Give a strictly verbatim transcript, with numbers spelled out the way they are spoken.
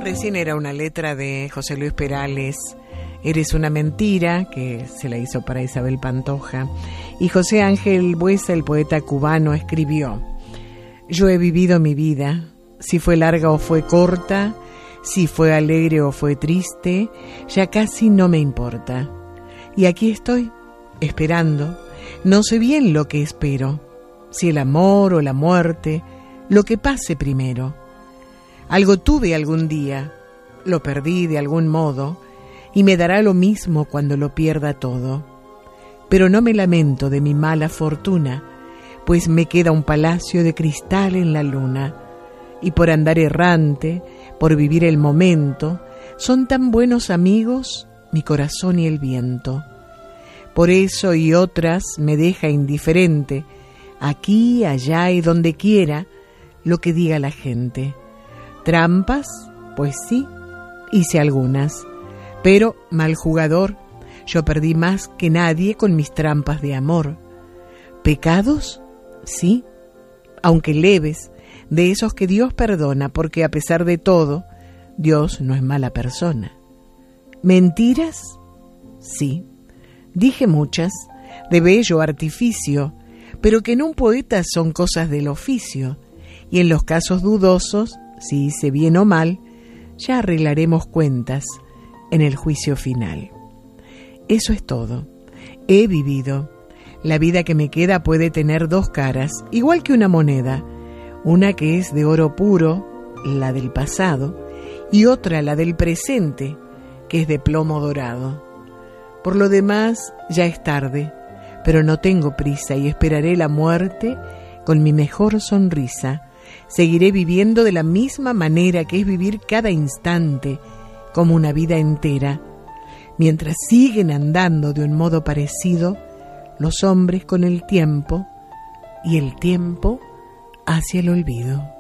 recién era una letra de José Luis Perales, Eres una mentira, que se la hizo para Isabel Pantoja. Y José Ángel Buesa, el poeta cubano, escribió: yo he vivido mi vida, si fue larga o fue corta, si fue alegre o fue triste, ya casi no me importa. Y aquí estoy, esperando, no sé bien lo que espero, si el amor o la muerte, lo que pase primero. Algo tuve algún día, lo perdí de algún modo, y me dará lo mismo cuando lo pierda todo. Pero no me lamento de mi mala fortuna, pues me queda un palacio de cristal en la luna, y por andar errante, por vivir el momento, son tan buenos amigos mi corazón y el viento. Por eso y otras me deja indiferente, aquí, allá y donde quiera, lo que diga la gente. Trampas, pues sí, hice algunas, pero, mal jugador, yo perdí más que nadie con mis trampas de amor. ¿Pecados? Sí, aunque leves, de esos que Dios perdona, porque a pesar de todo, Dios no es mala persona. ¿Mentiras? Sí, dije muchas, de bello artificio, pero que en un poeta son cosas del oficio, y en los casos dudosos, si hice bien o mal, ya arreglaremos cuentas en el juicio final. Eso es todo. He vivido. La vida que me queda puede tener dos caras, igual que una moneda, una que es de oro puro, la del pasado, y otra, la del presente, que es de plomo dorado. Por lo demás, ya es tarde, pero no tengo prisa y esperaré la muerte con mi mejor sonrisa. Seguiré viviendo de la misma manera que es vivir cada instante, como una vida entera, mientras siguen andando de un modo parecido los hombres con el tiempo y el tiempo hacia el olvido.